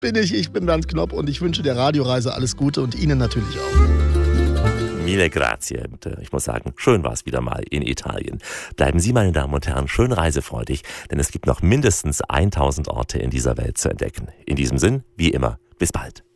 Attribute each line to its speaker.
Speaker 1: Ich bin Bernd Knopp und ich wünsche der Radioreise alles Gute und Ihnen natürlich auch.
Speaker 2: Mille grazie. Und ich muss sagen, schön war es wieder mal in Italien. Bleiben Sie, meine Damen und Herren, schön reisefreudig, denn es gibt noch mindestens 1000 Orte in dieser Welt zu entdecken. In diesem Sinn, wie immer, bis bald.